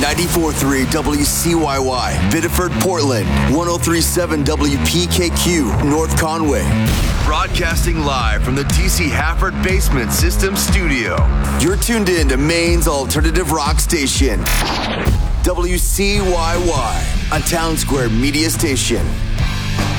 94.3 WCYY, Biddeford, Portland, 103.7 WPKQ, North Conway. Broadcasting live from the DC Hafford Basement System Studio. You're tuned in to Maine's alternative rock station, WCYY, a Town Square media station.